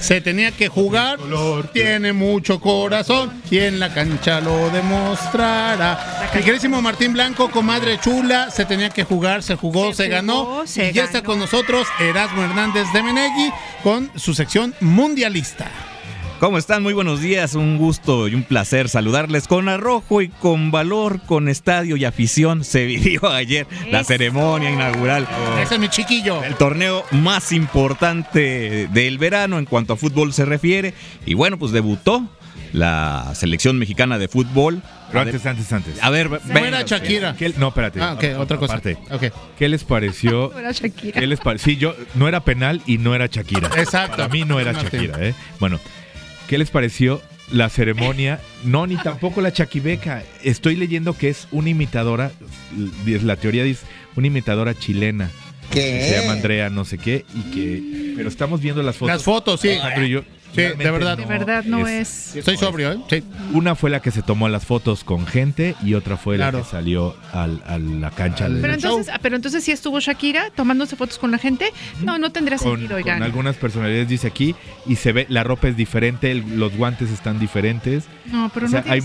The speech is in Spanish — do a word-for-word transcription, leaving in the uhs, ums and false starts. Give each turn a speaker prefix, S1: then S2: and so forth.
S1: Se tenía que jugar, tiene mucho corazón y en la cancha lo demostrará. Mi querísimo Martín Blanco, comadre chula, se tenía que jugar, se jugó, se, se ganó.
S2: Jugó, se
S1: y ya
S2: ganó.
S1: está con nosotros Erasmo Hernández de Menegui con su sección mundialista.
S3: ¿Cómo están? Muy buenos días, un gusto y un placer saludarles con arrojo y con valor, con estadio y afición. Se vivió ayer la
S2: Eso.
S3: ceremonia inaugural
S1: Ese es mi chiquillo.
S3: del torneo más importante del verano en cuanto a fútbol se refiere. Y bueno, pues debutó la selección mexicana de fútbol.
S4: Pero
S3: A ver,
S4: antes, antes, antes.
S3: A ver,
S1: No
S3: ven-
S1: era Shakira.
S4: ¿Qué- no, espérate.
S1: Ah, ok, otra cosa.
S4: Aparte,
S1: Okay.
S4: ¿qué les pareció?
S2: No era Shakira.
S4: ¿Qué les pare- Sí, yo no era penal y no era Shakira.
S1: Exacto.
S4: Para mí no era
S1: Martín.
S4: Shakira, ¿eh? Bueno, ¿qué les pareció la ceremonia? No, ni tampoco la Shakibeca. Estoy leyendo que es una imitadora, la teoría dice, una imitadora chilena.
S5: ¿Qué?
S4: Se llama Andrea, no sé qué, y que... Pero estamos viendo las fotos.
S1: Las fotos, sí.
S4: Alejandro y yo,
S1: Sí, de
S4: realmente
S1: verdad.
S2: De verdad no es.
S1: Estoy sobrio, ¿eh? Sí.
S4: Una fue la que se tomó las fotos con gente y otra fue
S1: Claro.
S4: la que salió al, a la cancha.
S1: Al-
S4: de-
S2: Pero
S1: el
S2: entonces,
S1: show.
S2: ah, pero entonces sí estuvo Shakira tomándose fotos con la gente. No, no tendría
S4: con,
S2: sentido,
S4: con
S2: oigan.
S4: algunas personalidades dice aquí y se ve la ropa es diferente, el- los guantes están diferentes.
S2: No, pero
S4: O sea,
S2: no tiene
S4: hay